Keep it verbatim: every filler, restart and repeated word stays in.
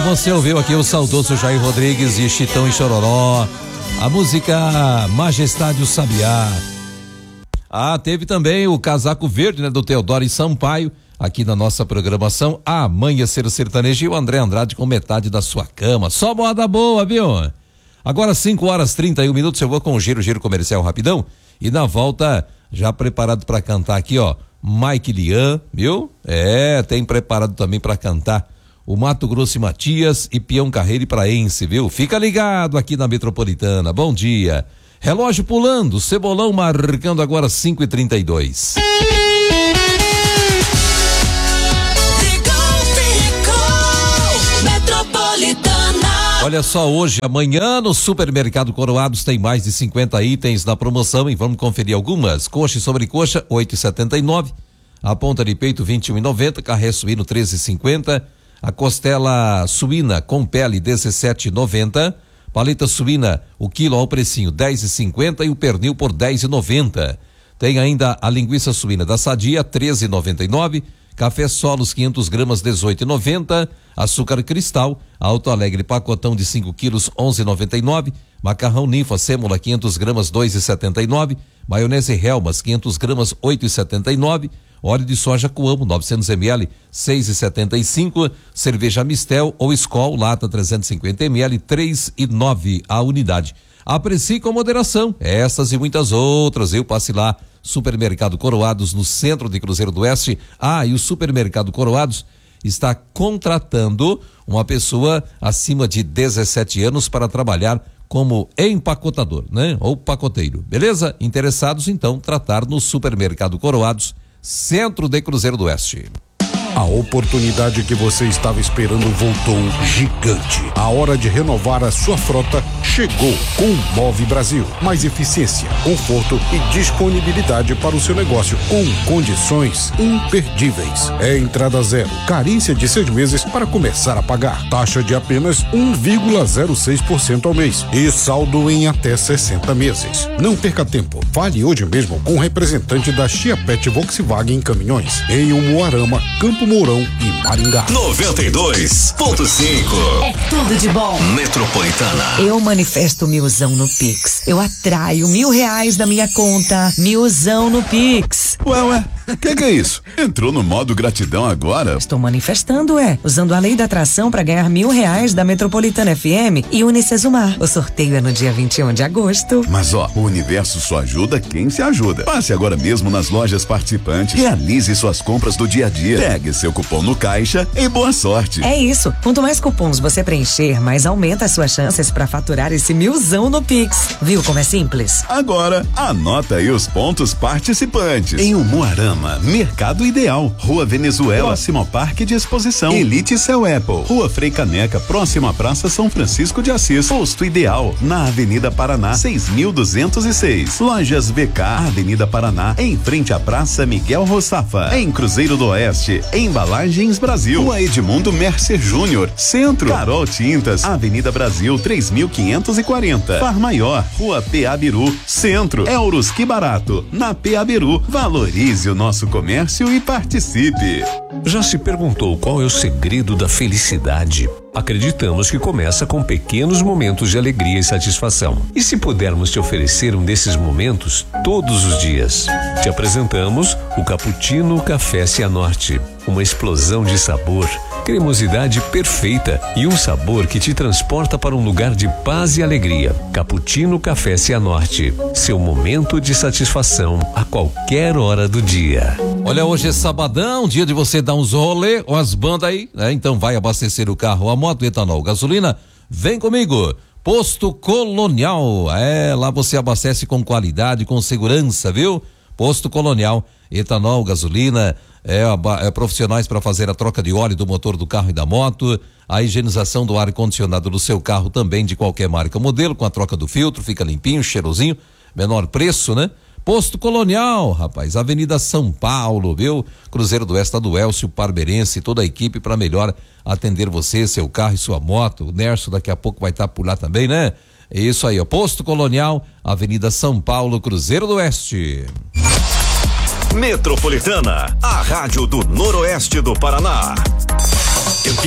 você ouviu aqui o saudoso Jair Rodrigues e Chitão e Chororó, a música Majestade o Sabiá. Ah, teve também o Casaco Verde, né, do Teodoro e Sampaio, aqui na nossa programação, Amanhecer Sertanejo, e o André Andrade com Metade da Sua Cama. Só moda boa, viu? Agora cinco horas e trinta e um minutos, eu vou com o giro, giro comercial rapidão, e na volta, já preparado para cantar aqui, ó, Mike Lian, viu? É, tem preparado também para cantar o Mato Grosso e Matias e Peão Carreiro e Praense, viu? Fica ligado aqui na Metropolitana. Bom dia. Relógio pulando, Cebolão marcando agora cinco e trinta e dois. Olha só, hoje, amanhã no Supermercado Coroados tem mais de cinquenta itens na promoção e vamos conferir algumas. Coxa e sobrecoxa, oito e setenta e nove. A ponta de peito, vinte e um e noventa. Carré suíno, treze e cinquenta. A costela suína com pele, dezessete e noventa. Paleta suína, o quilo ao precinho, dez e cinquenta, e o pernil por dez e noventa. Tem ainda a linguiça suína da Sadia, treze e noventa e nove. Café Solos, quinhentas gramas, dezoito e noventa. Açúcar Cristal, Alto Alegre pacotão de cinco quilos, onze e noventa e nove. Macarrão Ninfa sêmola, quinhentas gramas, dois e setenta e nove. Maionese Helmas, quinhentas gramas, oito e setenta e nove. Óleo de soja Coamo, novecentos mililitros, seis e setenta e cinco. Cerveja Mistel ou Skol, lata trezentos e cinquenta mililitros, três e nove a unidade. Aprecie com moderação essas e muitas outras. Eu passe lá, Supermercado Coroados, no centro de Cruzeiro do Oeste. Ah, e o Supermercado Coroados está contratando uma pessoa acima de dezessete anos para trabalhar como empacotador, né? Ou pacoteiro, beleza? Interessados, então, tratar no Supermercado Coroados, centro de Cruzeiro do Oeste. A oportunidade que você estava esperando voltou gigante. A hora de renovar a sua frota chegou com o Move Brasil. Mais eficiência, conforto e disponibilidade para o seu negócio com condições imperdíveis. É entrada zero, carência de seis meses para começar a pagar. Taxa de apenas um vírgula zero seis por cento ao mês e saldo em até sessenta meses. Não perca tempo. Fale hoje mesmo com o representante da Chiapete Volkswagen Caminhões em Umuarama, Campo Mourão e Maringá. noventa e dois ponto cinco. É tudo de bom. Metropolitana. Eu manifesto milzão no Pix. Eu atraio mil reais da minha conta. Milzão no Pix. Ué, ué, o que, que é isso? Entrou no modo gratidão agora? Estou manifestando, é. Usando a lei da atração para ganhar mil reais da Metropolitana F M e Unicesumar. O sorteio é no dia vinte e um de agosto. Mas ó, o universo só ajuda quem se ajuda. Passe agora mesmo nas lojas participantes. Realize suas compras do dia a dia. Pegue seu cupom no caixa e boa sorte. É isso. Quanto mais cupons você preencher, mais aumenta as suas chances para faturar esse milzão no Pix. Viu como é simples? Agora, anota aí os pontos participantes. Em Umuarama, Mercado Ideal, Rua Venezuela, próximo ao Parque de Exposição, Elite Cell Apple, Rua Frei Caneca, próximo à Praça São Francisco de Assis, Posto Ideal, na Avenida Paraná, seis mil duzentos e seis. Lojas V K, Avenida Paraná, em frente à Praça Miguel Rossafa, em Cruzeiro do Oeste, Embalagens Brasil, Rua Edmundo Mercer Júnior, Centro, Carol Tintas, Avenida Brasil, três mil quinhentos e quarenta. Far Maior, Rua P A Biru, Centro, Euros Que Barato, na P A Biru. Valorize o nosso comércio e participe. Já se perguntou qual é o segredo da felicidade? Acreditamos que começa com pequenos momentos de alegria e satisfação. E se pudermos te oferecer um desses momentos todos os dias? Te apresentamos o Cappuccino Café Cianorte. Uma explosão de sabor, cremosidade perfeita e um sabor que te transporta para um lugar de paz e alegria. Cappuccino Café Cianorte. Seu momento de satisfação a qualquer hora do dia. Olha, hoje é sabadão, dia de você dar uns rolê com as bandas aí, né? Então vai abastecer o carro, a moto, etanol, gasolina. Vem comigo. Posto Colonial. É, lá você abastece com qualidade, com segurança, viu? Posto Colonial, etanol, gasolina, é, é profissionais para fazer a troca de óleo do motor do carro e da moto, a higienização do ar condicionado do seu carro também de qualquer marca, modelo, com a troca do filtro, fica limpinho, cheirosinho, menor preço, né? Posto Colonial, rapaz, Avenida São Paulo, viu? Cruzeiro do Oeste, do Elcio Parberense, toda a equipe para melhor atender você, seu carro e sua moto. O Nerso daqui a pouco vai estar por lá também, né? É isso aí, ó, Posto Colonial, Avenida São Paulo, Cruzeiro do Oeste. Metropolitana, a rádio do Noroeste do Paraná.